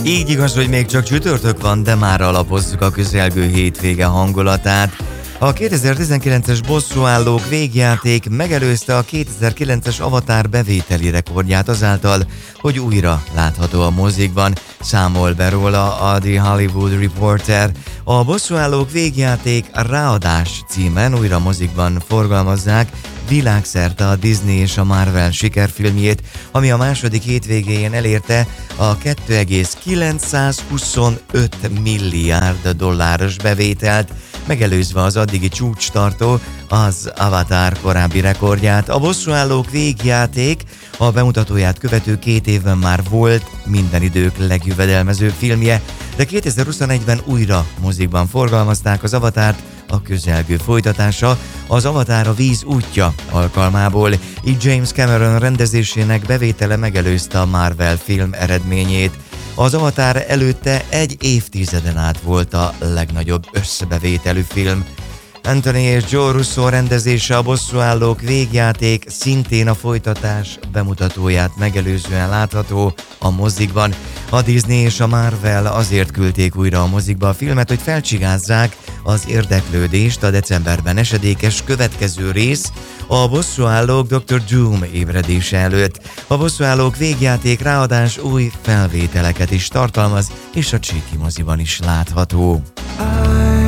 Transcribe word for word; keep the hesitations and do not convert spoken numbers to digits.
Így igaz, hogy még csak csütörtök van, de már alapozzuk a közelgő hétvége hangulatát. A kétezer-tizenkilences Bosszúállók végjáték megelőzte a kétezer-kilences Avatar bevételi rekordját azáltal, hogy újra látható a mozikban, számol be róla a The Hollywood Reporter. A Bosszúállók végjáték Ráadás címen újra mozikban forgalmazzák világszerte a Disney és a Marvel sikerfilmjét, ami a második hétvégén elérte a két egész kilencszázhuszonöt milliárd dolláros bevételt, megelőzve az addigi csúcstartó, az Avatar korábbi rekordját. A Bosszúállók végjáték a bemutatóját követő két évben már volt minden idők legjövedelmezőbb filmje, de kétezer-huszonegyben újra mozikban forgalmazták az Avatart, a közelgő folytatása az Avatar a víz útja alkalmából, így James Cameron rendezésének bevétele megelőzte a Marvel film eredményét. Az Avatar előtte egy évtizeden át volt a legnagyobb összebevételű film. Anthony és Joe Russo rendezése a Bosszúállók végjáték szintén a folytatás bemutatóját megelőzően látható a mozikban. A Disney és a Marvel azért küldték újra a mozikba a filmet, hogy felcsigázzák az érdeklődést a decemberben esedékes következő rész, a Bosszúállók doktor Doom ébredése előtt. A Bosszúállók végjáték Ráadás új felvételeket is tartalmaz, és a csíki moziban is látható. I